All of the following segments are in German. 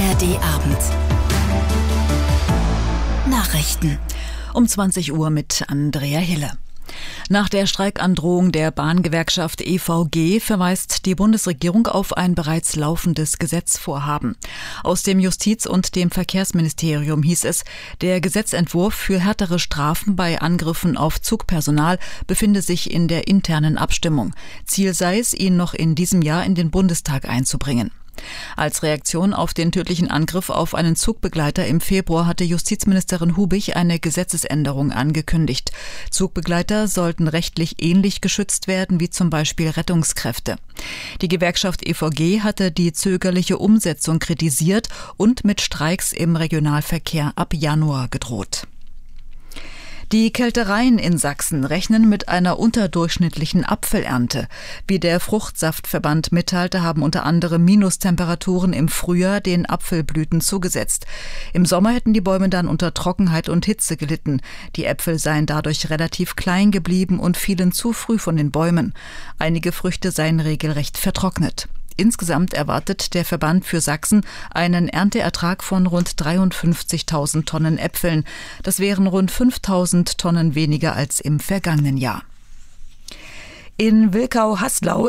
ARD-Abend. Nachrichten. Um 20 Uhr mit Andrea Hille. Nach der Streikandrohung der Bahngewerkschaft EVG verweist die Bundesregierung auf ein bereits laufendes Gesetzvorhaben. Aus dem Justiz- und dem Verkehrsministerium hieß es, der Gesetzentwurf für härtere Strafen bei Angriffen auf Zugpersonal befinde sich in der internen Abstimmung. Ziel sei es, ihn noch in diesem Jahr in den Bundestag einzubringen. Als Reaktion auf den tödlichen Angriff auf einen Zugbegleiter im Februar hatte Justizministerin Hubich eine Gesetzesänderung angekündigt. Zugbegleiter sollten rechtlich ähnlich geschützt werden wie zum Beispiel Rettungskräfte. Die Gewerkschaft EVG hatte die zögerliche Umsetzung kritisiert und mit Streiks im Regionalverkehr ab Januar gedroht. Die Kältereien in Sachsen rechnen mit einer unterdurchschnittlichen Apfelernte. Wie der Fruchtsaftverband mitteilte, haben unter anderem Minustemperaturen im Frühjahr den Apfelblüten zugesetzt. Im Sommer hätten die Bäume dann unter Trockenheit und Hitze gelitten. Die Äpfel seien dadurch relativ klein geblieben und fielen zu früh von den Bäumen. Einige Früchte seien regelrecht vertrocknet. Insgesamt erwartet der Verband für Sachsen einen Ernteertrag von rund 53.000 Tonnen Äpfeln. Das wären rund 5.000 Tonnen weniger als im vergangenen Jahr. In Wilkau-Haslau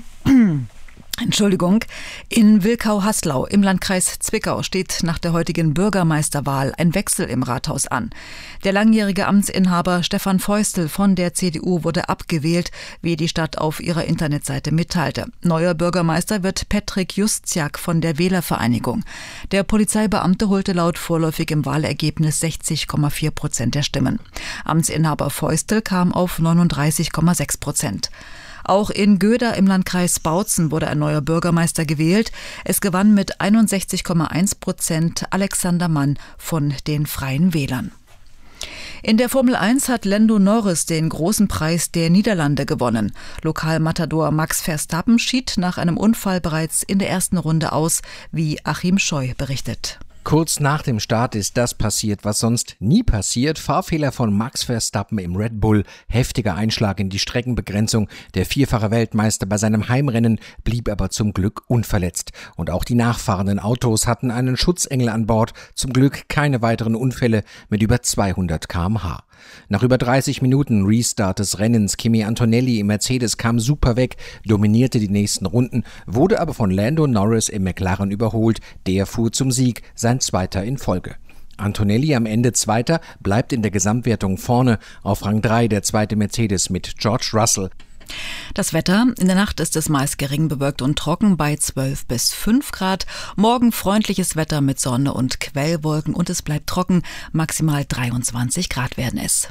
im Landkreis Zwickau steht nach der heutigen Bürgermeisterwahl ein Wechsel im Rathaus an. Der langjährige Amtsinhaber Stefan Feustel von der CDU wurde abgewählt, wie die Stadt auf ihrer Internetseite mitteilte. Neuer Bürgermeister wird Patrick Justiak von der Wählervereinigung. Der Polizeibeamte holte laut vorläufigem Wahlergebnis 60,4% der Stimmen. Amtsinhaber Feustel kam auf 39,6%. Auch in Göder im Landkreis Bautzen wurde ein neuer Bürgermeister gewählt. Es gewann mit 61,1% Alexander Mann von den Freien Wählern. In der Formel 1 hat Lando Norris den großen Preis der Niederlande gewonnen. Lokalmatador Max Verstappen schied nach einem Unfall bereits in der ersten Runde aus, wie Achim Scheu berichtet. Kurz nach dem Start ist das passiert, was sonst nie passiert. Fahrfehler von Max Verstappen im Red Bull, heftiger Einschlag in die Streckenbegrenzung. Der vierfache Weltmeister bei seinem Heimrennen blieb aber zum Glück unverletzt. Und auch die nachfahrenden Autos hatten einen Schutzengel an Bord. Zum Glück keine weiteren Unfälle mit über 200 km/h. Nach über 30 Minuten Restart des Rennens, Kimi Antonelli im Mercedes kam super weg, dominierte die nächsten Runden, wurde aber von Lando Norris im McLaren überholt. Der fuhr zum Sieg, sein zweiter in Folge. Antonelli am Ende Zweiter, bleibt in der Gesamtwertung vorne. Auf Rang 3 der zweite Mercedes mit George Russell. Das Wetter: In der Nacht ist es meist gering bewölkt und trocken bei 12 bis 5 Grad. Morgen freundliches Wetter mit Sonne und Quellwolken und es bleibt trocken. Maximal 23 Grad werden es.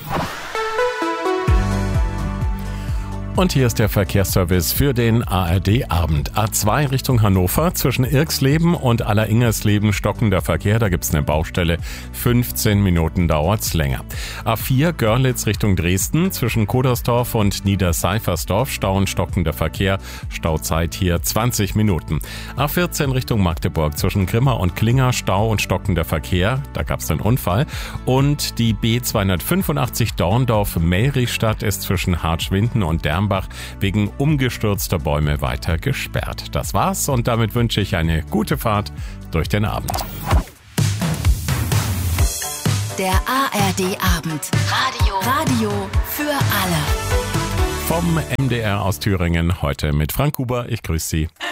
Und hier ist der Verkehrsservice für den ARD-Abend. A2 Richtung Hannover, zwischen Irxleben und Alleringersleben stockender Verkehr. Da gibt's eine Baustelle. 15 Minuten dauert's länger. A4 Görlitz Richtung Dresden, zwischen Kodersdorf und Niederseifersdorf. Stau und stockender Verkehr. Stauzeit hier 20 Minuten. A14 Richtung Magdeburg, zwischen Grimma und Klinger. Stau und stockender Verkehr. Da gab's einen Unfall. Und die B285 Dorndorf-Melrichstadt ist zwischen Hartschwinden und Dermbach wegen umgestürzter Bäume weiter gesperrt. Das war's und damit wünsche ich eine gute Fahrt durch den Abend. Der ARD-Abend. Radio für alle. Vom MDR aus Thüringen, heute mit Frank Huber. Ich grüße Sie.